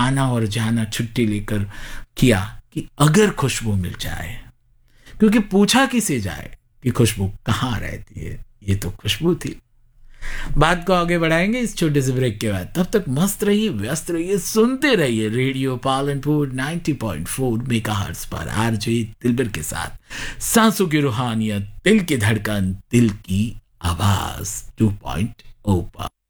आना और जाना छुट्टी लेकर किया कि अगर खुशबू मिल जाए, क्योंकि पूछा किसे जाए कि खुशबू कहाँ रहती है, ये तो खुशबू थी। बात को आगे बढ़ाएंगे इस छोटे से ब्रेक के बाद। तब तक मस्त रहिए, व्यस्त रहिए, सुनते रहिए रेडियो पालनपुर 90.4 मेगाहर्ट्ज पर आरजे दिलबर के साथ। सांसों की रूहानियत, दिल की धड़कन, दिल की आवाज 2.0 पर।